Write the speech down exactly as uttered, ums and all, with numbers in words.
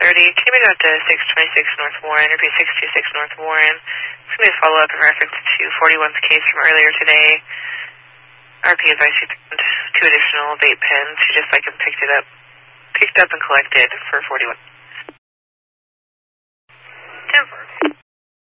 thirty. Came in at the six twenty-six North Warren, interview six twenty-six North Warren. It's going to be a follow-up in reference to forty-one's case from earlier today. R P advised she found two additional vape pens. She just like picked it up, picked up and collected for forty-one.